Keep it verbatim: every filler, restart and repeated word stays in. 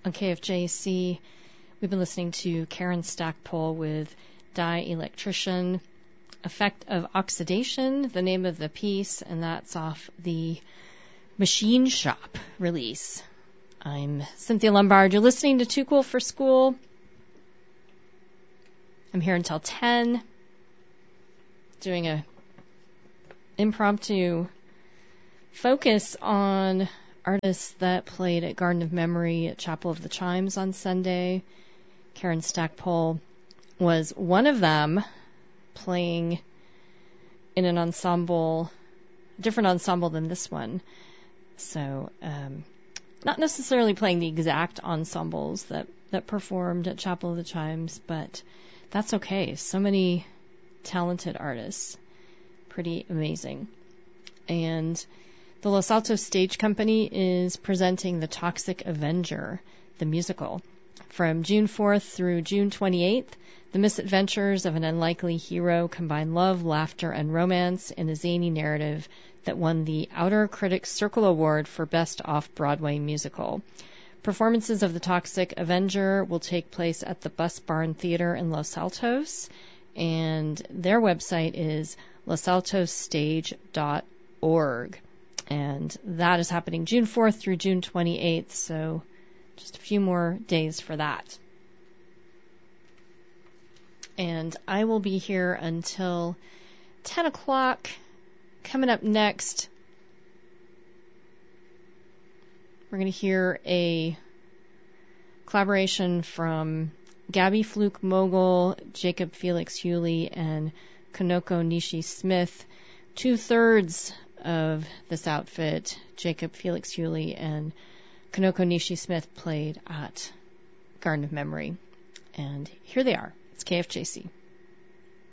on K F J C. We've been listening to Karen Stackpole with Dielectrician, Effect of Oxidation, the name of the piece, and that's off the Machine Shop release. I'm Cynthia Lombard. You're listening to Too Cool for School. I'm here until ten, doing a impromptu focus on artists that played at Garden of Memory at Chapel of the Chimes on Sunday. Karen Stackpole was one of them, playing in an ensemble, a different ensemble than this one. So, um, not necessarily playing the exact ensembles that, that performed at Chapel of the Chimes, but that's okay. So many talented artists. Pretty amazing. And the Los Altos Stage Company is presenting The Toxic Avenger, the musical. From June fourth through June twenty-eighth, the misadventures of an unlikely hero combine love, laughter, and romance in a zany narrative that won the Outer Critics Circle Award for Best Off-Broadway Musical. Performances of The Toxic Avenger will take place at the Bus Barn Theater in Los Altos, and their website is los altos stage dot org. And that is happening June fourth through June twenty-eighth, so just a few more days for that. And I will be here until ten o'clock. Coming up next, we're going to hear a collaboration from Gabby Fluke Mogul, Jacob Felix Hewley, and Konoko Nishi Smith. Two-thirds of this outfit, Jacob Felix Hewley and Konoko Nishi Smith, played at Garden of Memory. And here they are. It's K F J C.